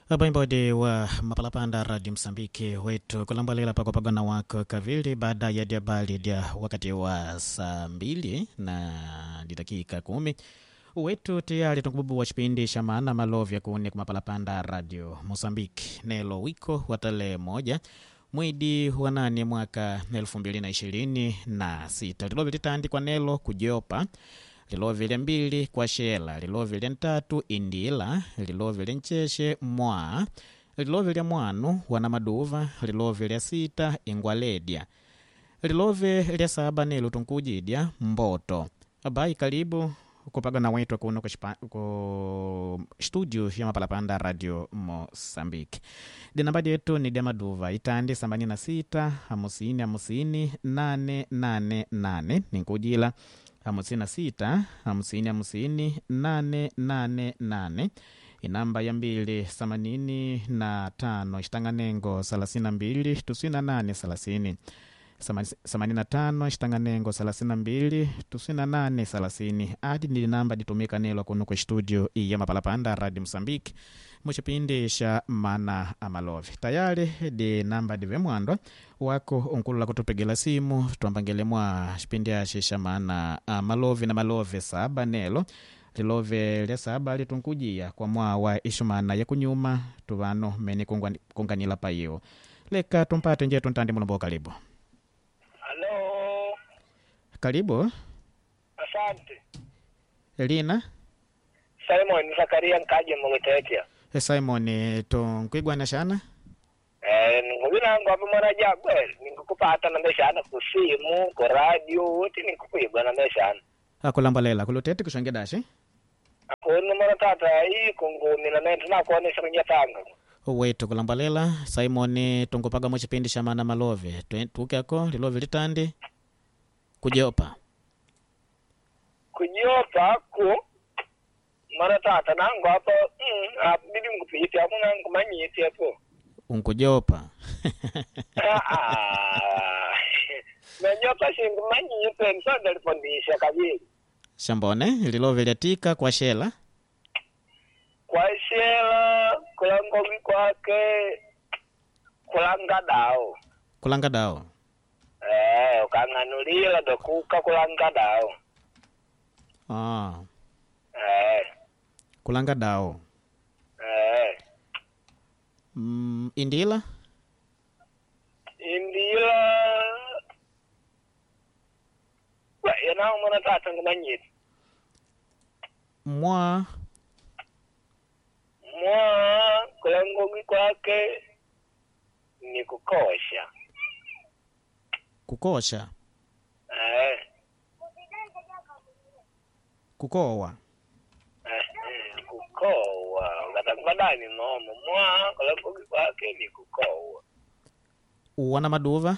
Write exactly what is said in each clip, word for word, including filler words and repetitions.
Abaimbo wa mapalapanda Radio Msambiki wetu kulambalela pako pagana wako kavili baada ya diabali dia wakati wa saa mbili na dakika kumi wetu tayari tukububu wa chipindi shamana malovya kune kumapalapanda Radio Msambiki nelo wiko watale moja mwidi wa nane mwaka elfu mbili na ishirini na sita lilo vilitandi kwa nelo kujopa lilovile mbili kwa shela, lilovile ntatu indila, lilovile ncheshe mwa, lilovile mwanu wanamaduva, lilovile sita ingwaledia, lilovile saba nilo tunkujidia mboto. Abai karibu kupagana wetu kuno kwa studio ya mapalapanda Radio Mosambiki. Dinambadi yetu ni demaduva itandi sambani na sita, hamusini, hamusini, nane, nane, nane, ninkujila. Hamusini na sita, hamusini, hamusini, nane, nane, nane. Inamba ya mbili, samanini na tano, ishtanganengo, salasina mbili, tusina nane, salasini. Samanini na tano, ishtanganengo, salasina mbili, tusina nane, salasini. Adi ni namba ditumika nelo kunuko studio iya mapalapanda Radio Msambiki. Mchipindi sha mana amalovi. Tayari di namba dive muandwa. Wako unkula kutupegela simu. Tuambangele mwa shipindi ya shisha mana amalovi na malovi saba nelo. Lilove le saba litunkujia kwa mwa wa ishumana ya kunyuma. Tuvano meni kunganila pa iyo. Leka tumpate nje tuntandi mnubo karibu. Halo. Karibu. Asante. Elina. Simon Zakaria nkaje mwetekia. E Simon tunkwigwa na shana? Eh, ngubina ngapi mwana jagwe, nikukupata na meshana kusimu, kwa radio, wote nikukuigwa na meshana. Akulambalela kulotete kushonge dashi? Akunu mwana tata hii kungumi na mentu na kuonesha kwenye tanga. Wetu kulambalela Simon tungupaga mchipindi shamana malove. Tuke ako lilove litandi kujopa. Kujopa ku mara tata nangu hapa mm abidi ngupiti hapo nangu manyiti hapo. Unkujopa. Ah. Najopa shingu manyiti nsonda lifundisha kabili. Shambone lilove liatika kwa shela. Kwa shela kulangogi kwake kulanga dao. Kulanga dao. Eh, ukanganulila dokuka kulanga dao. Ah. Eh. Kulanga dao. Eh. Mm, indila? Indila. Wa yana mwana tata ngumanyiti. Mwa. Mwa kulangogi kwake ni kukosha. Kukosha. Eh. Kukowa. Eh, kukowa. Ngatakubadani nomo. Mwa kulangogi kwake ni kukowa. Uwana maduva?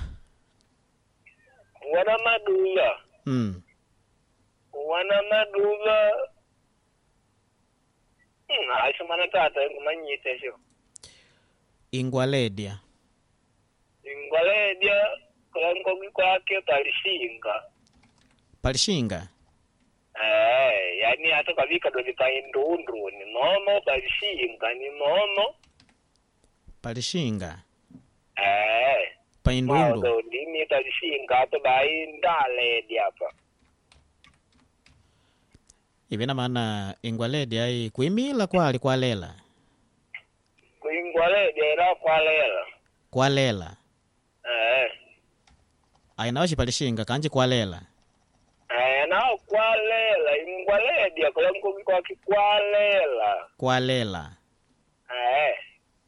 Wana maduva. Mm. Wana maduva. Hmm, aisha mana tata ngumanyite sho. Ingwaledia. Ingwaledia kulangogi kwake palishinga. Palishinga? Eh, yani hata kavika ndo vikaindundu ni nono, palishinga ni nono. Palishinga? Eh. Paindundu? Maudo ndini palishinga hata bai ndaledi hapa. Ibina maana ingwaledia ai kuimila kwali kwa lela? Kuingwaledia era kwa lela. Kwa lela? Eh. Ainawashi palishinga kanji kwa lela? Eh, nao kwa lela. Ingwaledia kulangogi kwake kwa lela. Kwa lela? Eh.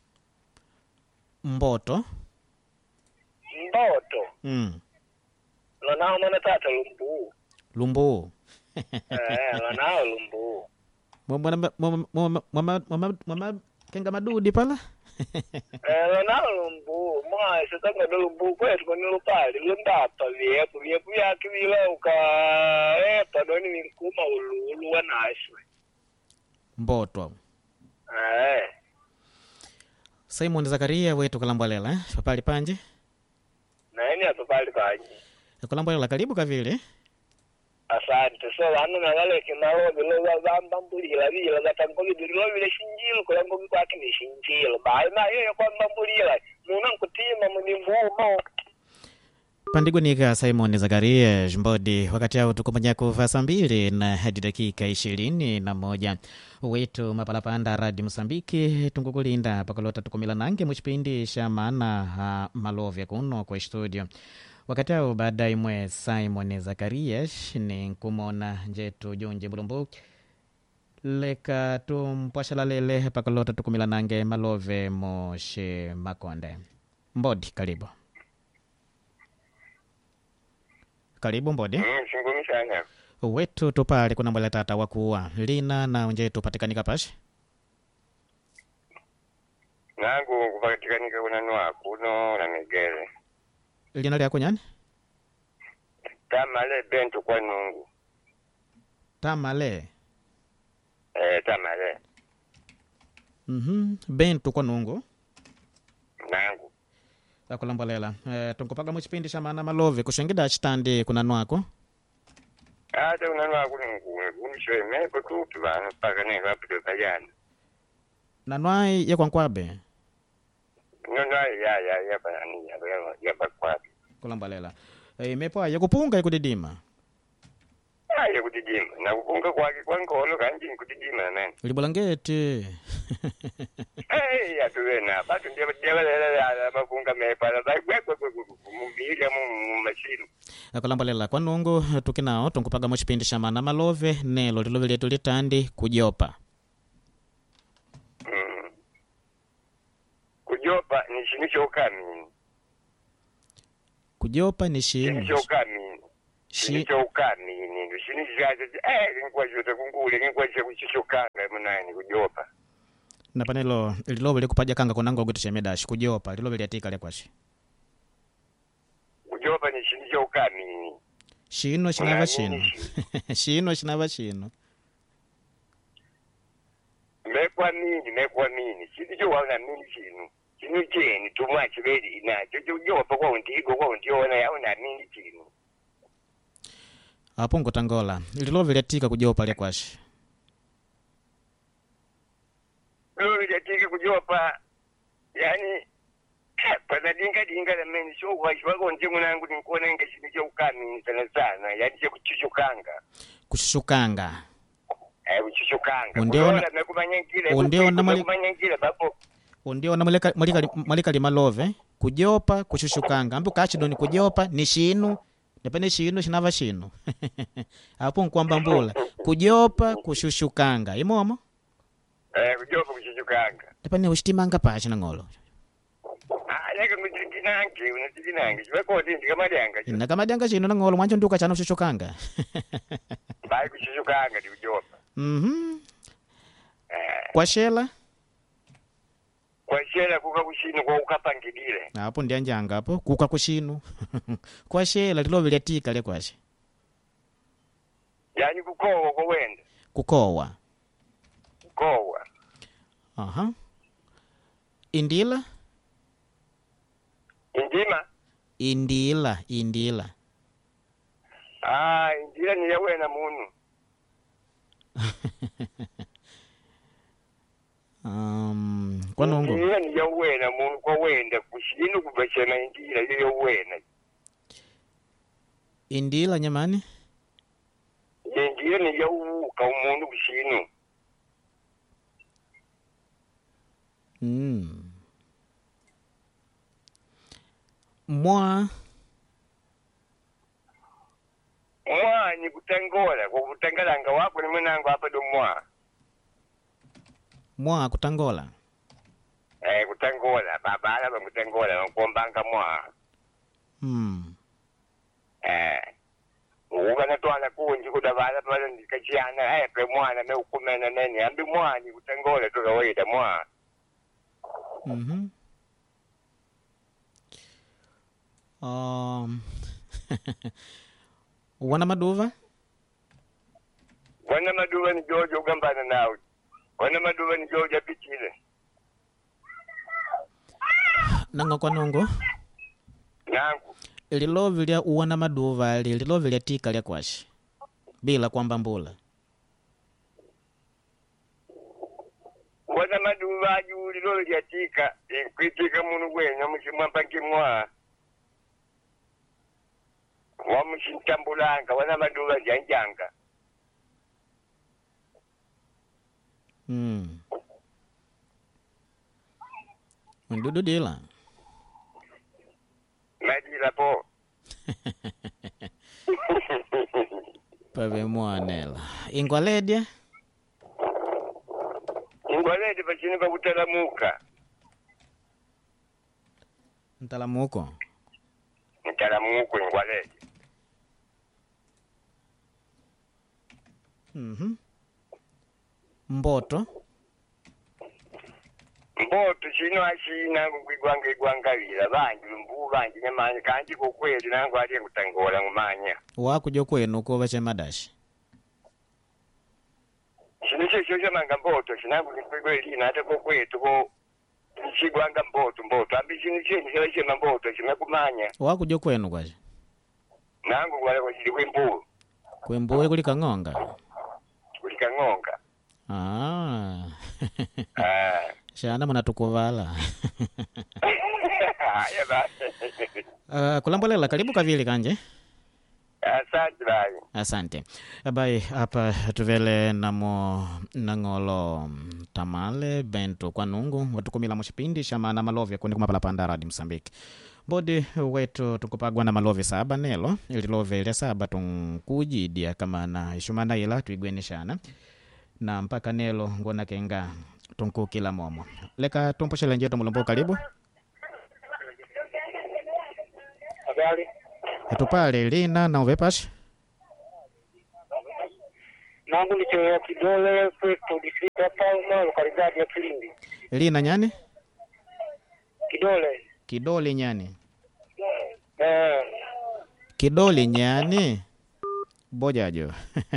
Mboto? Mboto. Mm. Lonao mana tata lumbu. Lumbu? Eh, lonao lumbu. Mwana mwana mwana mwana mwana kenga madudi pala? Eh, lonao lumbu. Mwa sitanga do lumbu kwetu kwa nilupali. Lundapa viepu. Viepu yaki vila uka epa doni minkuma ulu ulu wanashwe. Mboto. Eh. Simon Zakaria wetu kalambalela, eh? Papali panje? Na ini hapa pali panyi. Kalambalela karibu kavile? asante so vanu nagaleke malovi lo vambambulila vila gatangovi bilovile shinjilo kulango bikwaki ni shinjilo bai na yeyo kwa mbambulila muna nkutima munimbumo Pandigunika Simon Zakaria Mbodi wakati hao tukumanya kuva saa mbili na hadi dakika ishirini na moja wetu mapalapanda radi Msambiki tungukulinda pakalota tukumila nange mchipindi sha maana ha malovya kuno kwa studio wakati hao baada imwe Simon Zakaria ni kumona njetu Junji Mulumbu leka tumpwashala lele pakalota tukumila nange malove moshe Makonde. Mbodi karibu. Karibu Mbodi. Mm, shungumishanya. Wetu tupale kuna mbele tata wakuwa. Lina na unje tupatikanika pashi? Nangu kupatikanika kuna nua kuno na Migele. Lina lia kunyani? Tamale Bentu kwa nungu. Tamale? Eh, Tamale. Mhm, Bentu kwa nungu? Nangu. Akulambolela. Eh, tunkupaga mchipindi sha maana malove kushengida chitandi kuna nwako? Ata kuna nua kunungu. Unishoe meko tutu bana paka nengu apito kajana. Na nwai ya kwa nkwabe? No no ya ya ya pa ani ya ya ya pa kwapi. Kulambolela. Eh, mepo ya kupunga ya kudidima? Ah, ya kudidima. Na kupunga kwake kwa ngolo kanji kudidima nani. Ulibulangeti. Eh, ya tuwena. Batu ndiye ndiye la mapunga mepa na dai kwa kwa mumili ya mumashinu. Akulambolela kwa nungu tukinao tunkupaga mchipindi sha maana malove nelo lilo letu litandi kujopa. Mm. Kujopa ni shini chokamini. Kujopa ni shini. Shini chokamini. Shini chokamini. Shini jaje eh ngwa jote kungule ngwa je kuchishokanga munani kujopa. Na panelo lilobe likupaja kanga kunango gutishemedashi kujopa lilobe liatika lekwashi. Kujopa ni shini chokamini. Shino shinava shino. Shino shinava shino. Mekwa mini, mekwa mini. Shini chowana mini shino. Shini cheni tumachi vedi inacho. Kujopa kwa untigo kwa untiona ya una mini shino. Hapo ngotangola lilobe liatika kujopa lekwashi. Lilobe liatika kujopa yani pada dinga dinga la meni sho kwa shwago nje mwanangu nikuona ngeshini cha ukami sana sana yani cha kuchuchukanga Kushukanga. Eh kuchuchukanga Undeona nakumanya kile undeona mali kumanya kile bapo undeona malika malika malika limalove kujopa kushushukanga ambu kachidoni kujopa ni shinu nepene shinu shinava shinu. Hapo nkwamba mbula kujopa kushushukanga imomo eh kujopa kuchuchukanga nepene ushtimanga pachi na ngolo. Ah yaka mutikinange unatikinange chweko ndi kamadanga Ina kamadanga chino na ngolo mwancho nduka chana kushushukanga. bai kuchuchukanga ndi kujopa. Mhm. Eh Kwa shela kwa shela kuka kushini kwa ukapangidile. hapo ndi anjanga hapo kuka kushinu. Kwa shela lilobe liatika lekwashi. Yani kukowa kwa wenda. Kukowa. Kukowa. Aha. Indila? Indima? Indila, indila. Ah, indila ni yawe na munu. um, kwa nungu? Indila ni yawe na munu kwa wenda kushinu kubachana indila ni yawe na. Indila nyamani? Indila ni yawe ka umundu kushinu. Mm. Mwa Mwa ni kutangola, kwa kutangalanga wako ni mwanangu hapa do mwa. Mwa kutangola. Eh kutangola, baba ala kutangola kuombanga mwa. Mm. Eh. Uga na twala kunji kudabala pala ndikachiana eh pe mwana me ukumena nene ambi mwa ni kutangola to kawaida mwa. Mhm. Um. Wana maduva? Wana maduva ni Jojo ugambana nawe. Wana maduva ni Jojo apitile. Nango kwa nungu? Nangu. Lilovi lya uwana maduva li lilovi lya tika lya kwashi. bila kwamba mbula wana maduva ajuli lolo lyatika kwitika munu gwenya muchimwamba kimwa wamuchintambulanga wana maduva janjanga mm ndudu dila madila po pave mwanela ingwaledya ingwalede pachini pakutalamuka ntalamuko mtalamuko ingwalede mhm mboto mboto chino achina kukwigwanga igwangavira vanji lumbu vanji nyamanya kanji kokweli nangu aliye kutangola ngumanya wakujo kwenu ko vachemadashi chino checho chamanga mboto chinangu nikwigweli nate kokwetu ko chigwanga mboto mboto ambi chino chenye chela chema mboto chimekumanya wakujo kwenu kwaje nangu kwale kwa chili kwembu kwembuwe kulika ng'onga kulika ng'onga ah ah shana munatukuvala haya basi uh, kulambolela karibu kavili kanje asante bye asante abai hapa tuvele namo nangolo tamale bento kwa nungu watukumila muchipindi shama na malovya kundi kumapala panda radi Msambiki bodi wetu tukupagwa na malovya saba nelo ililove ile saba tunkujidia kama na ishumana ila tuigwenishana na mpaka nelo ngona kenga tunku kila momo leka tumposhele njeto mulombo karibu habari etupale lina na uvepashi nangu nicho kidole kwetu distrito ya Palma lokalidadi ya Kilindi lina nyani kidole kidole nyani eh kidole nyani bojajo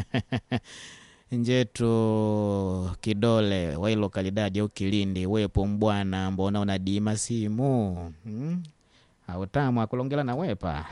njetu kidole wa lokalidadi ya Kilindi wepo mbwana mbona unadima simu hmm? Hautamu akulongela na wepa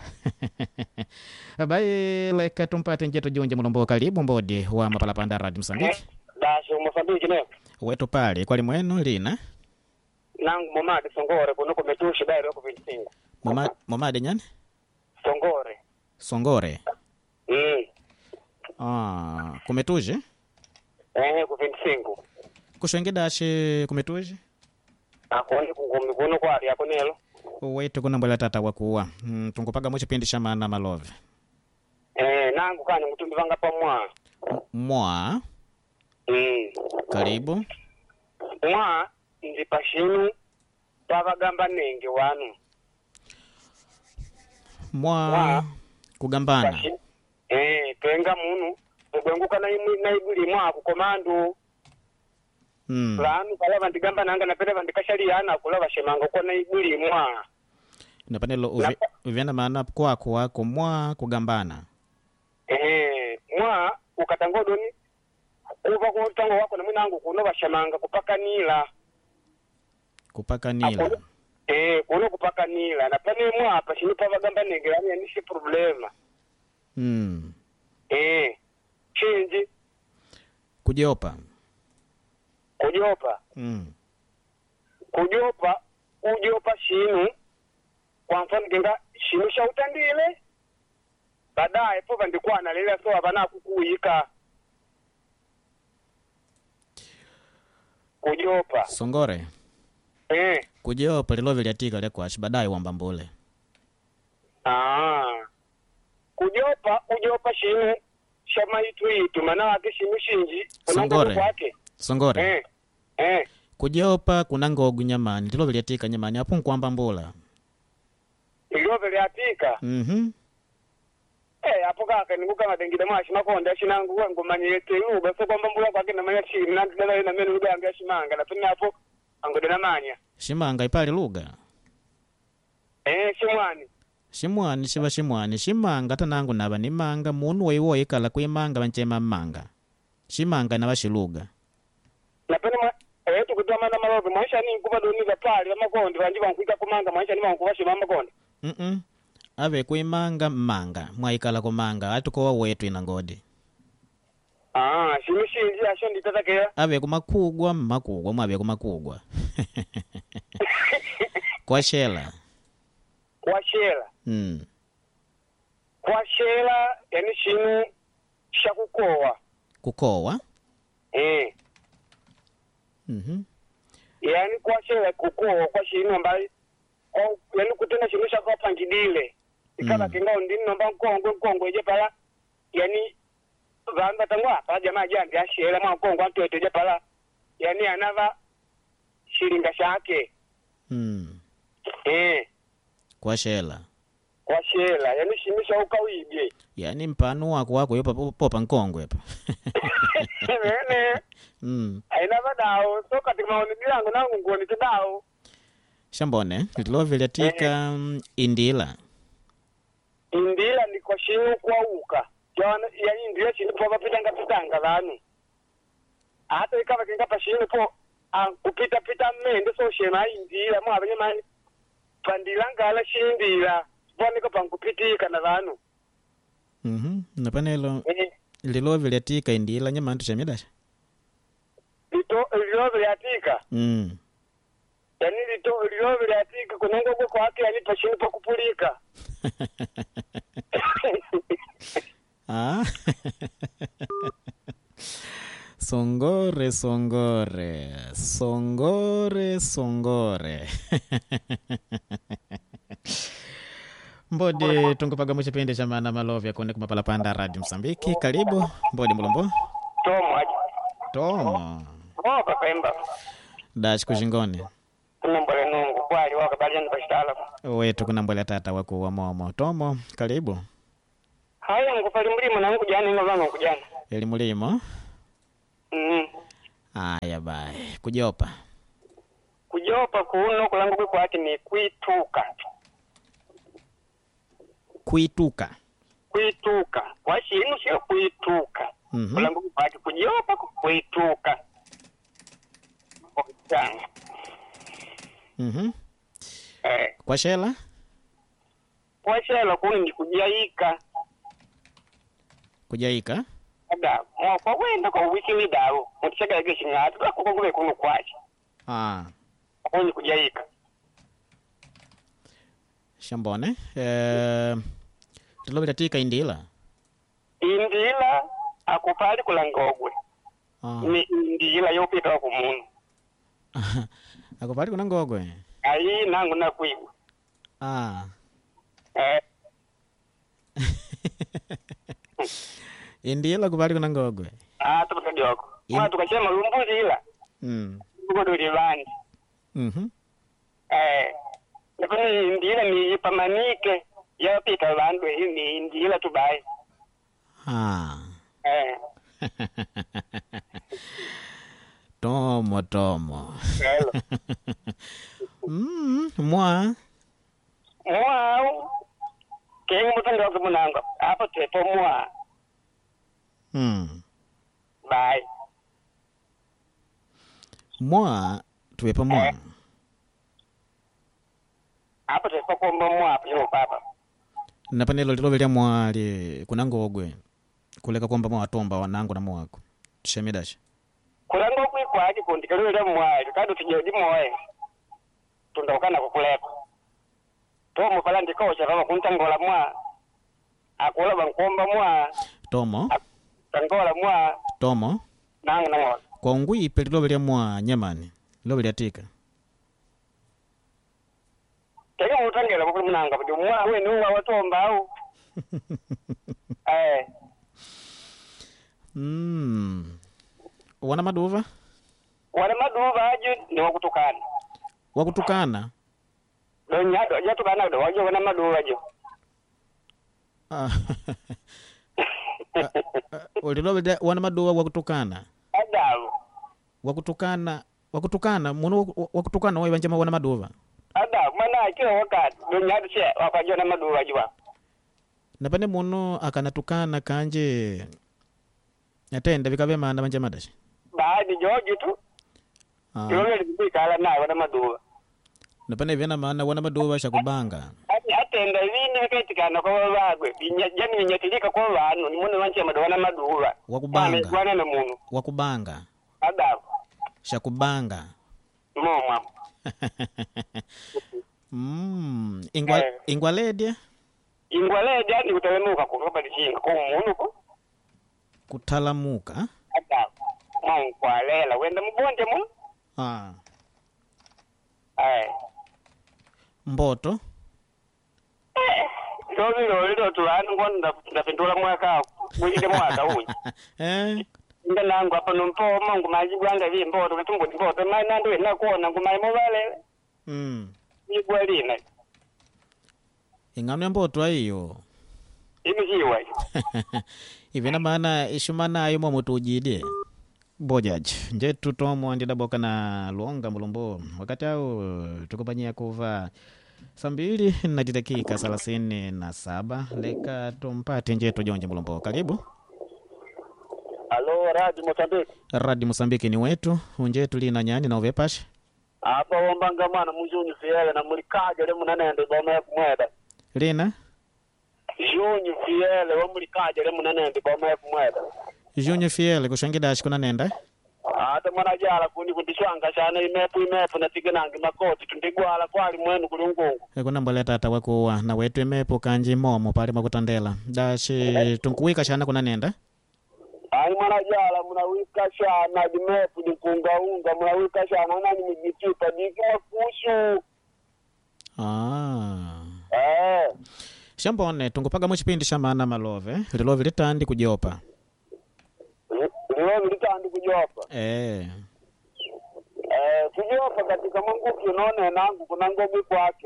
bai leka tumpate njetu junje mulombo karibu mbodi wa mapala panda radi Msambiki dashi Msambiki ne wetu pale kwali mwenu lina nangu Momade Songore kuno kumetushi daire yako vinti singu Momade Momade nyani Songore Songore mm ah kumetuje eh ku vinti singu kushengeda she kumetuje akoni kungumi kuno kwa ali yako nelo wetu kuna mbele tata wakuwa mm, tungupaga mochi pindi shama na malove eh nangu kani mutumbi vanga pamwa mwa mm karibu mwa ndi pashinu pavagamba nenge wanu mwa Mwa. kugambana Pashinu. eh tenga munu ubwenguka na imu na ibuli mwa ku komando mm. lanu kala vandigamba nanga napenda vandikashali yana kula vashemanga ko na ibuli mwa napanelo uvi, uviana maana kwako wako mwa kugambana eh mwa ukatangodoni kuva ko tango wako na mwanangu kuno vashemanga kupaka nila kupaka nila Apo, eh kuno kupaka nila na pane mwa hapa shinu pavagamba nenge yani anishi problema mm. eh chinji kujopa kujopa mm. kujopa ujopa shinu kwa mfano genga shinu sha utandile baadaye po vandikwana lele so abana kukuyika kujopa Songore eh kujopa lilovi lyatika lekwashi baadaye wamba mbule ah kujopa ujopa shinu shama itu itu mana ake shinu shinji Songore kwake Songore eh eh kujopa kuna ngogu nyamani lilovi lyatika nyamani apo nkwamba mbula ilove lyatika mhm eh hapo kaka ninguka madengida mwashi makonda shinangu kwa ngomanye yete uba so kwamba mbula kwake na manya chini na ndala na meno uga ambia shimanga na pina hapo angode na manya shimanga ipali lugha eh shimwani shimwani shiva shimwani shimanga tanangu nava ni manga munu weiwo ikala kuimanga vanchema manga shimanga na vashiluga na pena eh tukutama na malobe mwaisha ni kuba doniza pali amakonde vanji vankuika kumanga mwaisha ni vankuva shima amakonde mhm ave kuimanga manga mwaikala kumanga atukowa wetu ina ngodi Ah, simishinji asho nditatakera. ave kumakugwa mmakugwa mwabe kumakugwa kwa shela Kwa shela. mm. Kwa shela yani shinu shakukowa. kukowa Eh. mhm Yani kwa shela kukowa kwa shinu ambaye kwa yani kutena shinu shakapangidile. Ikala Mm. kinga ndini nomba nkongwe nkongwe je pala yani vamba tangwa pa jamaa jambi ashela mwa nkongwe atoete je pala yani anava shilinga shake. mm. Eh. kwa shela Kwa shela yani shinu shakawibye. yani mpano wako wako yopa popa nkongwe pa Nene. mm. Aina vadao so katika maoni yangu nangu ngoni tudao. shambone lilovelyatika mm, indila Indila ni kwa shinu kwa uka. Jona ya indila shinu kwa pitanga pitanga vanu. Hata ikawa kinga pa shinu po ah, kupita pita mende so shema indila mwa abanye mani. Pandila ngala shindila. Bwana ko pankupitika na vanu. mhm napanelo Eh lilovelyatika indila nyamantu shamidasha lito lilobe yatika. mm. Yani lito lilobe yatika kunongo kwa kwake yani pa shinu pa kupulika. ah. songore songore songore songore mbodi tungupaga muchipindi cha mana malovya kone kumapalapanda radio Msambiki. Karibu mbodi mulombo Tomo aje. tomo Oh kapemba. dash kushingoni Numbole nungu kwali waka bali ndo bashitala. wetu kunambwela tata waku wa momo tomo karibu Haya ngupali mlimo nangu jana ino vanga kujana. eli mulimo Mm. aya bai kujopa Kujopa kuno kulangu kwe kwati ni kuituka. kuituka Kuituka. Kwa shinu sio kuituka. mhm Kulangu kwe kwati kujopa kuituka. Okutanga. mhm Eh. kwa shela Kwa shela kuni ni kujaika. kujaika Ada. Mwa kwa wenda kwa wiki widao. Mutishaka ya geshi ngatu. Kwa kukwe kunu kwachi. ah Kuni kujaika. shambone eh lilovelyatika indila Indila akupali kulangogwe. ah Ni indila yopita wakumunu. akupali kuna ngogwe Ayi nangu nakwigwa. ah Eh. indila kupali kuna ngogwe Ah, tupaka yoko. In- Mwa tukasema lumbuzi ila. mm Tuko do rivandi. mhm Eh. Lakini ndila ni pamanike. Ya pita vandu ni ndila tubai. ah Eh. tomo tomo Hello. mm mwa Mwau. Kengi mutanga wako munanga. Hapo tepo mwa. mm Bye. mwa tuwepa mwa Hapo tepo kombo mwa hapo yo papa. napanelo lilovelya mwa li kuna ngogwe kuleka kwamba mwa watomba wanangu na mwako shemidasha Kulango kwi kwaji kundikalule mwali. Kadu tijodi mwoe. Tundokana kukuleka. Tomu pala ndikocha kama kuntangola mwa. Akula bankomba mwa. tomo Tangola mwa. tomo Nangu nangola. kwa ungwipe lilovelya mwa nyamani lilovelyatika Tege mutangela kukuli munanga. Budi mwa we nuwa watomba au. Eh. mm wana maduva Wale maduva aju ni wakutukana. wakutukana Donyado ajatukana do wajo wana maduva aju. ah ulilovelya wana maduva wakutukana Adawu. wakutukana wakutukana muno wakutukana wai wanjama wana maduva Adawu mana kila wakati donyado che wakajo na maduva aju wa. napane muno akanatukana kanje atenda vikave mana wanjama dashi Baadi joji tu. ah Yole libikala naye wana maduva. napane vyana maana wana maduva shakubanga Ati ate enda vine katikana kwa bagwe jani vinyatilika kwa vanu ni mune wanche madwana maduwa wakubanga wana na munu wakubanga adabu shakubanga moma mm ingwa Eh. ingwalede ingwalede ni kutalemuka kutoka dishinga kwa munu ko kutalamuka adabu mwa kwalela wenda mbonde mu ah eh mboto Ndio ndio ndio tulani ngona ndapindula mwaka mwike mwaka uyu eh nda nangu apa nompo mangu maji bwanga vimbo to tungo mboto mana ndo ina kuona ngumai mobale mm ni gwalina ingano mboto ayo imijiwa ivena maana ishumana ayo mwa mutujide bojaji nje tutomo ndida boka na luonga mulombo wakati au tukupanyia kuva saa mbili na dakika thelathini na saba leka tumpate nje tujonje mulombo karibu Alo radio Mozambique radi Mosambiki ni wetu unje tulina nyani na uvepashi apa wombanga mwana muzunyu fiele na mulikaje le munanende boma kumweda lina junyu fiele wa mulikaje le munanende boma kumweda junyo fiele kushangidashi kuna nenda ata mwana jala kuni kundishwanga sana imepu imepu na tigenangi makoti tundigwala kwali mwenu kulungungu kuna mbole tata wakuwa na wetu emepo kanji momo pali makutandela dashi tunkuwika shana kuna nenda ai mwana jala munawika shana dimepu dikungaunga munawika shana nani mijichipa dikima kushu ah eh shambone tungupaga muchipindi shamana malove lilovi litandi kujopa liwe litandi kujopa eh eh kujopa katika manguki unaone nangu kuna ngobi kwake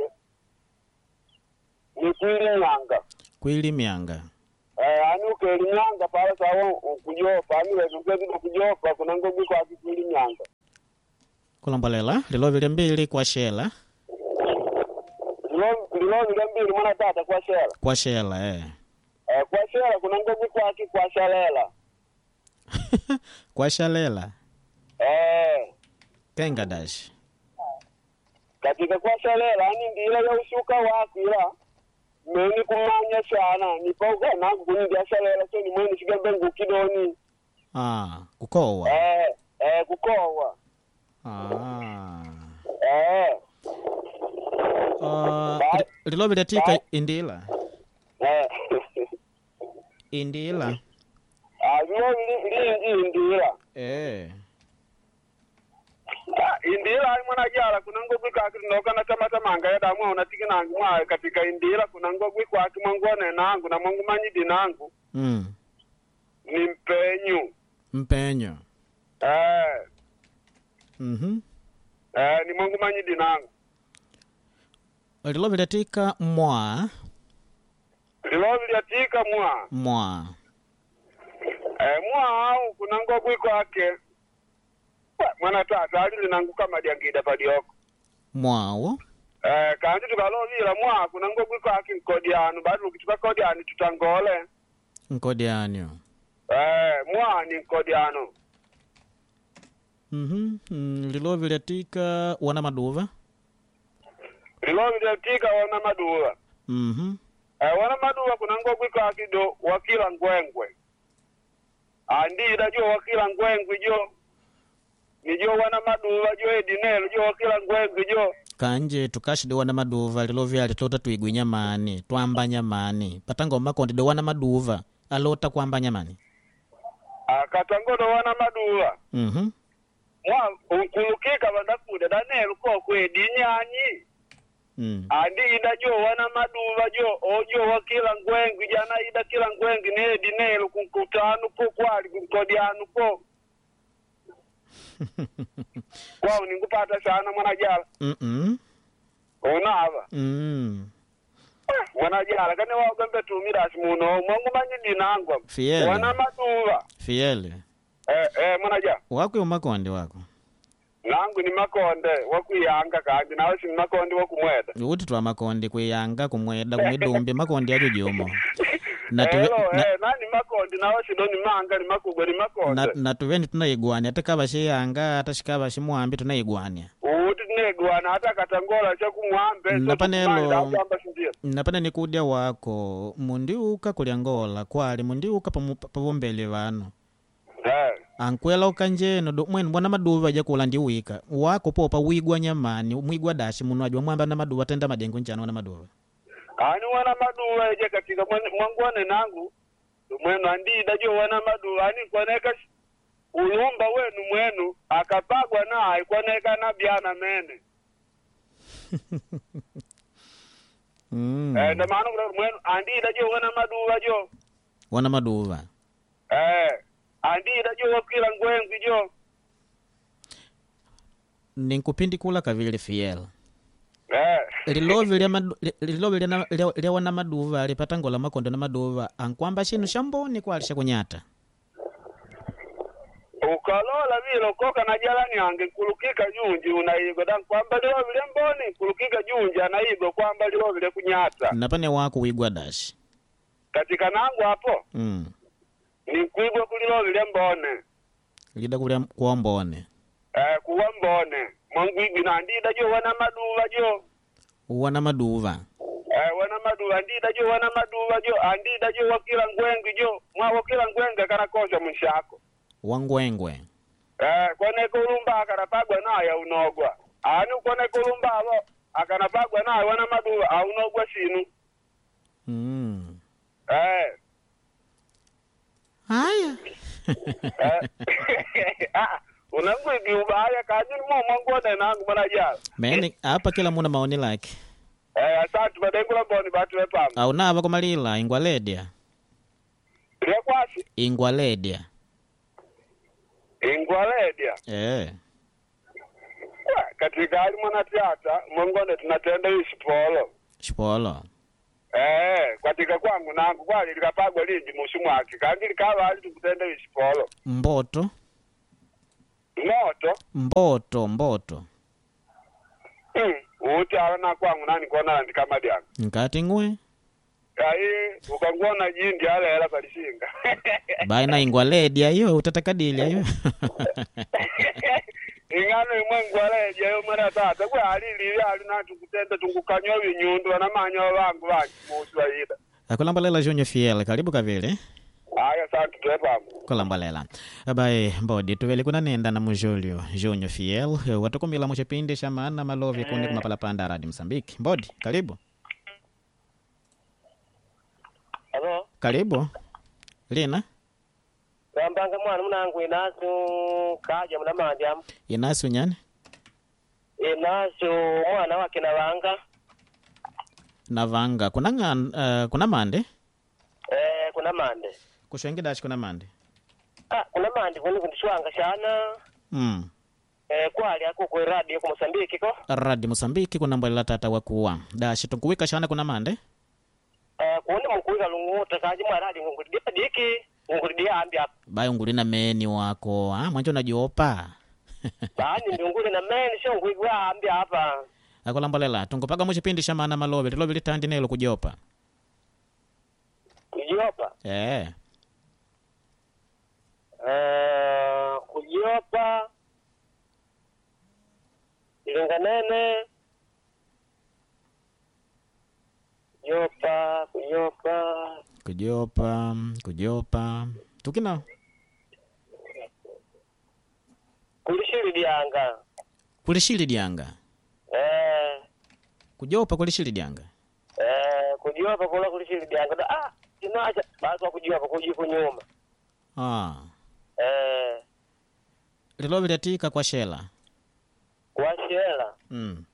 ni kwili nyanga kwili mianga eh ani ukeli nyanga pala sawa kujopa ani wewe ungezi kujopa kuna ngobi kwake kwili nyanga kulambalela lilovi limbili kwa shela lilo lilo mbili mwana tata kwa shela kwa shela eh eh kwa shela kuna ngobi kwake kwa shalela kwa shalela eh kengadash katika kwa shalela ani ndila ya ushuka wako ila meni kumanya sana nipoga nangu kuningia shalela so ni mweni shigambe ngukidoni ah kukowa eh eh kukowa ah eh uh, lilovi liatika indila eh indila Ayo lingi indira. eh Indira ai mwana jala kuna ngogwi kwake ndokana kama tamanga ya damu unatiki nangu mwa katika indira kuna ngogwi kwake mangone nangu na mungu manyidi nangu. mm Ni mpenyu. mpenyo Eh mhm eh ni mungu manyidi nangu. lilovi liatika mwa Lilovi liatika mwa. mwa Eh mwa au kuna ngogwi kwake. Mwana tata ali nangu kama diangida padioko. mwawo Eh kanji tukalovira mwa kuna ngogwi kwake nkodiano bado ukituka kodiani tutangole. nkodianyo Eh mwa ni nkodiano. mhm mm, lilovi liatika wana maduva Lilovi liatika wana maduwa. mhm Eh wana maduwa kuna ngogwi kwake do wakila ngwengwe. Andira jo wakila ngwengwe jo. Nijo wana maduwa jo edinelo jo wakila ngwengwe jo. kanje tukashide wana maduva lilovi alitota tuigwinya mani twambanya mani patango makonde do wana maduva alota kwambanya mani Akatangodo wana maduwa. mhm Mwa unkulukika bandakuda danelo ko kwedinyanyi. mm Andi ida jo wana maduwa jo ojo wakila ngwengwe jana ida kila ngwengwe ne edinelo kunkutanu ko kwali kunkodianu ko. Kwao ningupata sana mwana jala. mhm Unava. mm Mwana jala kane wagambe tumira simuno mwangu manyi dinangwa. Fiele. Wana maduwa. fiele Eh eh mwana jala. wako yo makonde wako Nangu ni makonde wakuyanga kandi nawe si makonde wakumweda. uti twa makonde kuyanga kumweda kumidumbi makonde ajo jomo na tuve, Hello na, eh nani makonde nawe si doni manga ni makugwe ni makonde. na, na tuveni tunaigwania atakava shiyanga atashikava shimwambi tunaigwania Uti negwa na hata katangola cha kumwambe napanelo napana nikudia wako mundiuka kuliangola kwali mundiuka pavumbele vano eh ankwela ukanjeno do mwenu bwana maduva ja kula ndiwika wako popa wigwa nyamani mwigwa dashi muno ajwa mwamba na maduva tenda madengo njano na maduva ani wana maduva eje katika mwangwane nangu mwenu andida jo wana maduva ani kwaneka ulumba wenu mwenu akapagwa naye kwaneka na biana mene mm. eh na maana mwenu andida jo wana maduva jo wana maduva eh andida jo wakila ngwengi jo ninkupindi kula kavile fiel eh lilovi lya madu, lilovi lya, lya, lya wana maduva alipata ngola makondo na maduva ankwamba shinu shamboni kwa alisha kunyata ukalola vile ukoka na jalani ange kulukika junji unaigo dan kwamba lilovi lya mboni kulukika junji anaigo kwamba lilovi lya kunyata napane wako wigwa dashi katika nangu hapo mm. ni kuigwa kulilovi lya mbone lida kulia kuwa mbone eh kuwa mbone mwangwigi na ndida jo wana maduva jo wana maduva eh wana maduva ndida jo wana maduva jo andida jo wakila ngwengi jo mwa wakila ngwenga kana kosha mshako wangwengwe eh kone kulumba akanapagwa naye unogwa ani kone kulumba abo akanapagwa naye wana maduva aunogwa sinu mm. eh haya ah unangwigi ubaya kaji mo mwangone nangu bana jala meni hapa kila muna maoni lake eh asante badekula boni batu wepamba au nava kumalila ingwaledia ile kwasi ingwaledia ingwaledia eh katika hali mwana tiata mwangone tunatenda ishipolo shipolo eh katika kwangu nangu kwali likapagwa lindi mushimu wake kandi likawa hali tukutenda ishipolo mboto moto mboto mboto mm uti alana kwangu nani kona ndikama dyanga nkati ngwe ai ukangona jindi ala hela palishinga baina ingwaledia hiyo utatakadilia hiyo ingano imwengu aleje yo mara tata kwa alili ali na tukutenda tungukanywa binyundu na manyo bangu bangi muswahili akulambalela jonyo fiel karibu kavile aya santu twepamu kulambalela abaye mbodi tuvele kuna nenda na mujolio jonyo fiel watukumila muchipindi sha maana malovi kundi kumapala panda Radio Msambiki mbodi karibu Hello karibu lina Rambanga mwana munangu inasu kaja muna manja inasu nyani inasu mwana wake na wanga navanga kuna ngan, uh, kuna mande eh kuna mande kushwengi dashi kuna mande ah kuna mande kuni kundishwanga shana mm eh kwali ako ku radio ku Mosambiki ko Radio Mosambiki kuna mbala tata wakuwa dashi tunkuwika shana kuna mande eh kuni mkuwika lunguta kaji mwa radio ngudia diki ngudia ambia bayo ngulina meni wako ah mwanjo najiopa bani ndungule na meni sio nguigwa ambia hapa akulambalela tunkupaga muchipindi sha maana malovi lilovi litandi nelo kujopa kujopa eh eh kujopa ilinganene Yopa, kuyopa. Kujopa, kujopa. Tukina? Kulishiri dianga. Kulishiri dianga? Eh. Kujopa kulishiri dianga? Eh, kujopa kula kulishiri dianga. Ah, sinacha basi kujopa kujiku nyuma. Ah. Eh. Lilo viletika kwa shela? Kwa shela? Mm.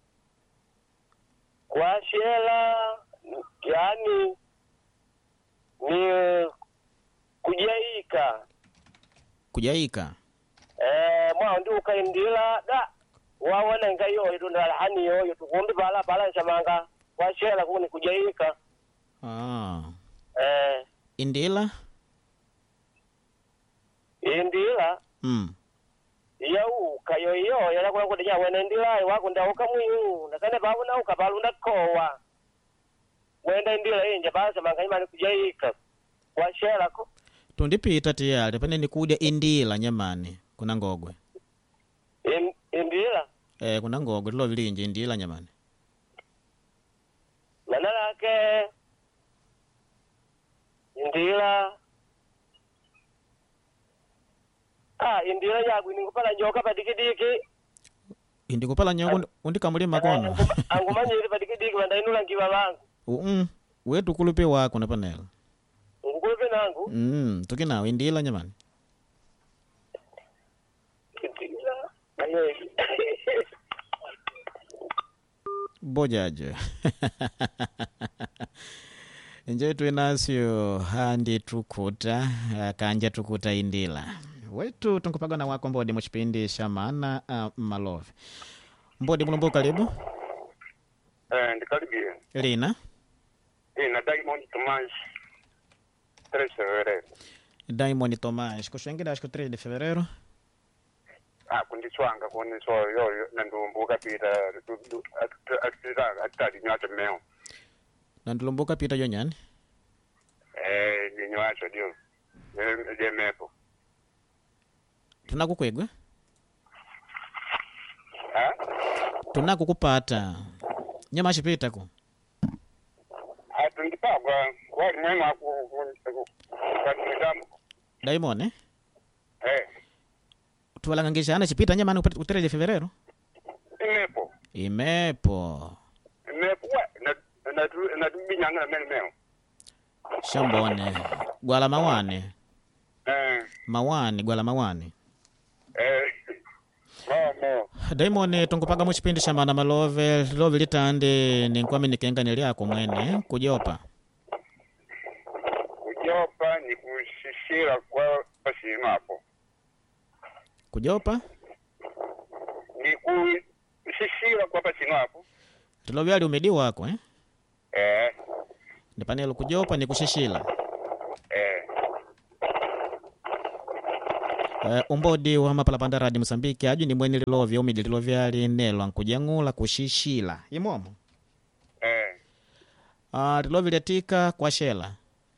Kwa shela yani ni kujaika. Kujaika? Eh, mwa ndi ukaindila da wawana ngayo idunda hani yo tukumbi bala bala chamanga kwa shela kuni kujaika. Ah. Eh. Indila? Indila? Mm. Yau kayo yo yala kuna kudinya wena indila wako ndauka mwiyu nakane babu na ukabalunda kowa. Wenda indila inje basa manganyima ni kujaika. Kwa shela ko. Tundipita tiyali pane nikudia indila nyamani kuna ngogwe. In, indila? Eh, kuna ngogo lilo vilinje indila nyamani. Mana lake indila ah indila yagu ningupala nyoka padikidiki Indi kupala nyoko undi kamuli makono. angumanyiri padikidiki bandainula ngiba bangu Mm. Wetu kulupe wako na panela. ngukulupe nangu Mm, tukina indila nyamani. indila ayo Bojaje. Nje tuinasio handi tukuta kanja tukuta indila. Wetu tunkupaga na wako mbodi muchipindi shamana uh, malove. Mbodi mulumbu karibu. Eh, ndikaribia. Lina. Ina Diamond Tomas. Tres fevereiro. Diamond Tomas. Kushengida ashko três de fevereiro. Ah, kundiswanga kundiswa yo yo nandumbuka pita atira atari nyata meo. Nandulumbuka pita yonyani. Eh, ni nywacho dio. Eh, je mepo. Tunakukwegwe? Ha? Tunakukupata. Nyama shipita ku. Atundipagwa kwa mwema ku ku kanitamu. Diamond eh? Eh, Tuwalangangishana chipita nyama três de fevereiro. mepo. Imepo. Mepo wa na na na binyanga na meno meo. Shambone. Gwala mawane. Eh, Mawane, gwala mawane. eh. Mama. Diamond tunkupaga muchipindi shamana malove. Love litande ni nkwami nikenga niliako mwene. Kujopa. Kujopa ni kushishira kwa pasima hapo. Kujopa? Ni kushishira kwa pasima hapo. Tulovi ali umedi wako eh? Eh, Ni panelo kujopa ni kushishila. eh. Uh, umbodi wa mapalapanda radi Msambiki aju ni mweni lilovya umidi lilovya ali nelo ankujangula kushishila. Imomo? Eh. Uh, lilovya liatika kwa shela.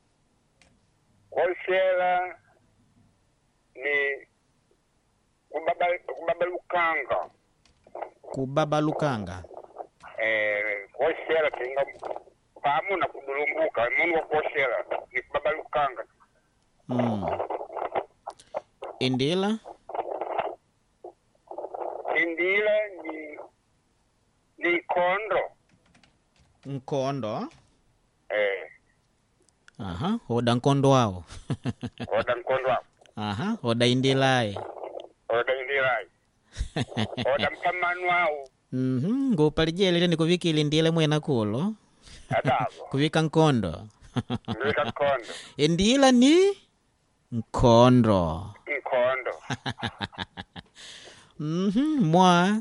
Koshela ni kubaba kubaba lukanga. Kubaba lukanga. Eh, koshela kinga pamu na kudulumbuka. Mungu wa koshela ni kubaba lukanga. Mm. Indila? Indila ni ni kondo. Nkondo. Eh, Aha, hoda nkondo wao. oda nkondo hapo. Aha, hoda indilai. Oda indila. Oda mkamanu wao. Mhm, ngupalijele ni kuviki ilindile mwena kulo. Adavo. Kuvika nkondo. Ndika kondo. Indila ni nkondo. Nkondo. Mhm, mwa.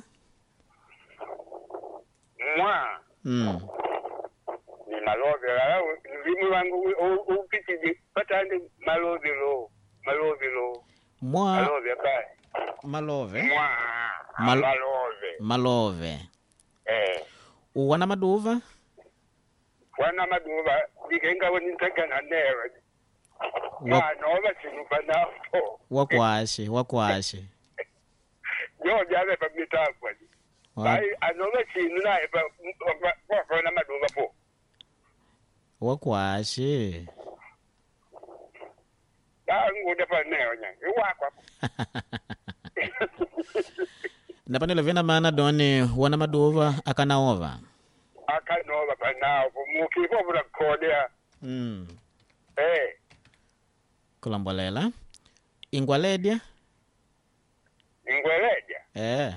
Mwa. Mm. Ni malove la limu wangu upitije patande malove lo malove lo Mwa malove kai malove. mwa Mal- malove Malove. eh Uwana maduva? wana maduva dikenga woni ntakana newe Wa- wa no ba sinu banapo Wakwashe, wakwashe. yo jabe pa mitapwa Wa- bai anoba sinu na pa kwa kwa na maduva po Wakwashe. dangu de pa newe nya iwakwa Napanelo vena mana doni wana maduva akanaova. akanoba panapo mukipo bula kodea Mm. eh Kulambolela. Ingwaledia? ingweleja Eh.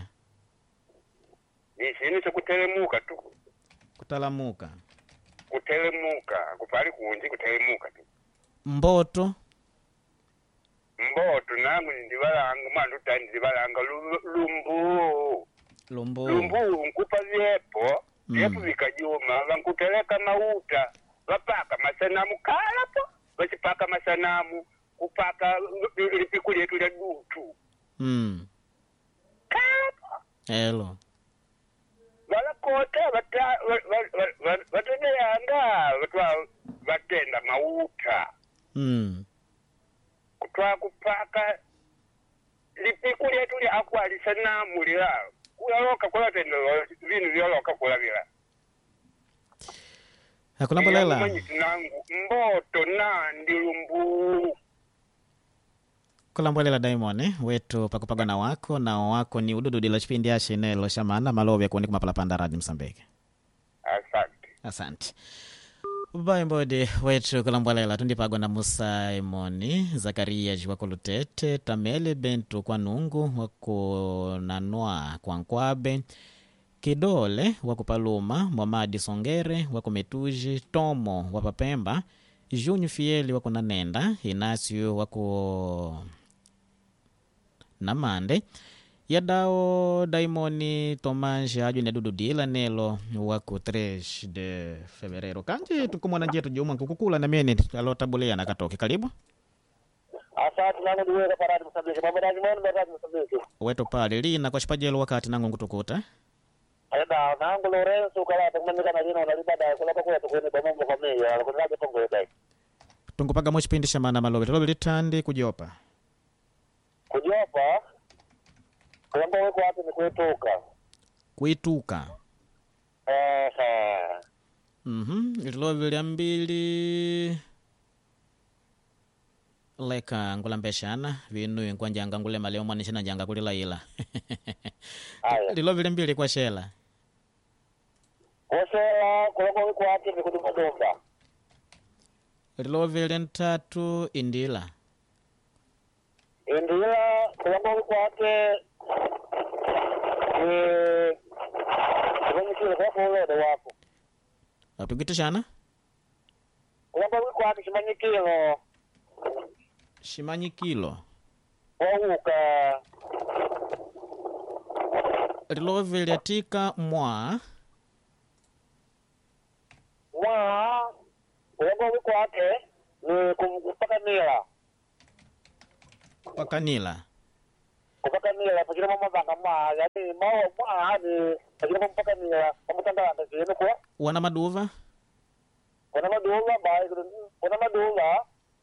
ni chini cha kutelemuka tu Kutalamuka. kutelemuka kupali kunji kutelemuka tu Mboto. mboto nangu ndibalanga mwana utani ndibalanga lu- lumbu Lumbu. lumbu nkupa vyepo Mm. vyepo vikajuma vankuteleka mauta vapaka masanamu kalapo vachipaka masanamu kupaka lipiku lyetu lya dutu Mm. kalapo Elo. valakota vata- va- va- va- va- vatendeyanga vatwa vatenda mauta Mm. kutwa kupaka lipiku lyetu lya akwali sanamu lila kulaloka kula tendo vinu vyoloka kula vila akulambolela manyisi nangu mboto na ndilumbu kulambolela Diamond wetu pakupagana wako na wako ni ududu dilo chipindi ashe nelo shamana malove kuoni kumapalapanda Radio Msambiki. asante Asante. Baimbode wetu kulambolela tundipagwa na Musa Imoni Zakaria Jwako Lutete Tamele Bentu kwa Nungu wako nanua kwa Nkwabe Kidole wakupaluma Mwamadi Songere wako Metuji Tomo wapapemba Junyu Fieli wako Nanenda Inasio wako Namande Yadao Daimoni Tomanji aju ne dudu dila nelo wako tres de febrero kanji tukumwana jetu juma kukukula na mene alotabulia na katoke karibu. Asante nangu duwe kwa Radio Msambiki. Mambo ya jimoni kwa Radio Msambiki. Weto pale lina kwa shipajelo wakati nangu kutukuta. Aida nangu Lorenzo kala tukumnika na jina unalibada kula kwa kwa tukuni kwa mambo familia kwa Radio Tongo dai. Tungupaga mo chipindi shamana malobe lobe litandi kujopa. Kujopa Kuamba weko wapi ni kuituka. Kuituka. Eh eh. Mhm, lobe liambili leka ngulambeshana vinu nkwanja ngangule maleo mwana china janga kulila ila. Aya. Lilobe liambili kwa shela. Kwa shela kuamba weko wapi ni kutumadonda. Lilobe lentatu indila. Indila kuamba weko wapi eh Kwenye kile kwa kulodo wapo. Atugitishana? Kuamba weko wapi shimanyikilo. Shimanyikilo. Wauka. Rilove liatika mwa. Mwa. Kuamba weko wapi ni kumpaka nila. Wakanila. Kupaka nila pakira mama banga mwa yani mwa mwa ni pakira mama mpaka nila pamutanda anda zinu kwa Wana maduva? wana maduva bai wana maduva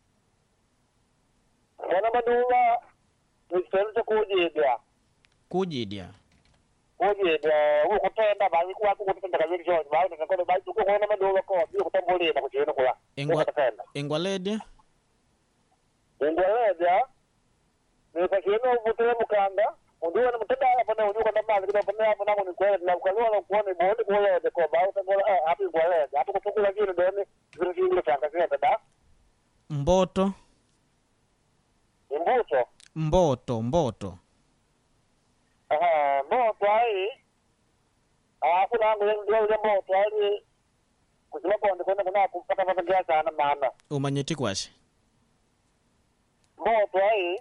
wana maduva ni sense kujidya Kujidya. kujidya ukutenda bai kwa kutenda kazi jojo bai ngakona bai tuko wana maduva kwa bio kutambulina kujinu kwa Engwa Engwaledya? Ingwaleja ni pakino ubutele mukanda undiwa na mutenda hapa na unyuka na mazi kwa pande hapo namo ni kweli na ukalua na kuone bondi kwa de kwa bao kwa eh hapo ingwaleja hapo kutukula kile ndani vitu vingi sana sana da Mboto. imbuto Mboto, mboto. aha mboto ai hapo nangu ndio ile mboto ai kujima bondi kwenda kuna kumpata pata sana maana Umanyeti kwashi. mboto ai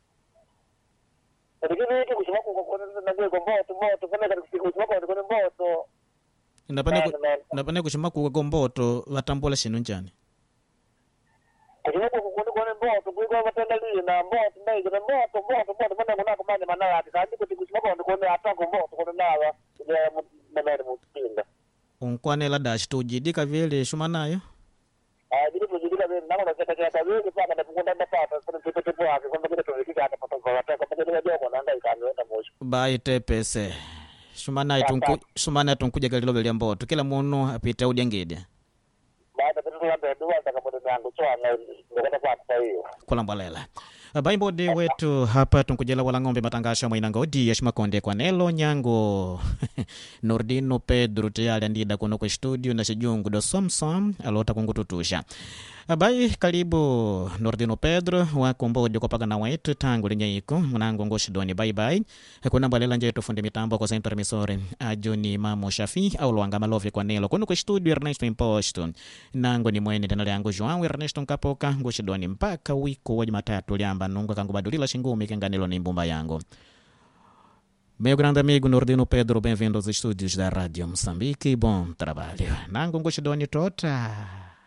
Ndikini hiki kushima kwa kwa na kwa mboto mboto kwa nini kushima kwa kwa mboto Ndapane ku, ndapane kushima kwa mboto watambula shinu njani. Kushima kwa kwa kwa mboto kwa kwa watenda lina mboto ndai kwa mboto mboto mboto mana kuna kwa mana mana ati kandi kushima kwa kwa hata kwa mboto kwa nawa ya mmere mutsinda. Unkwane la dash tujidika vile shuma nayo. Ah jidi kujidika vile nako na kata kata vile kwa kada kukunda ndapata kwa kitu kitu hapo kwa mbele tuwekika hata pata kwa hata kwa mbele joko na ndai kaniweka moshi. Bai tepese. Shuma nayo tunku shuma nayo tunkuja galilo vile mboto kila munu apita udyangedia. Baada ya kutoka ndio ndio atakapoenda yangu chwa na ndio kwa kwa hiyo. Kulambalela. Baimbode wetu hapa tunkujela wala ngombe matangasha mwainangodi ya shimakonde kwa nelo nyango Nordino Pedro tayari ndida kuno kwa studio na shijungu do somsom alota kungututusha. Bai karibu Nordino Pedro wako mbodi kwa pagana wetu tangu linyaiko mwanangu ngoshidoni bye bye. Kuna mbalela nje tufunde mitambo kwa Saint Misore ajuni Mamo Shafi au Luanga Malove kwa nelo kuno kwa studio Ernesto Imposto nango ni mwene tena yangu Joao Ernesto Nkapoka ngoshidoni mpaka wiko wa Jumatatu liamba nunga kangu badulila shingumi kenganilo ni mbumba yangu. Meu grande amigo Nordino Pedro, bem-vindo aos estúdios da Rádio Moçambique. Bom trabalho. Nango ngoshidoni tota.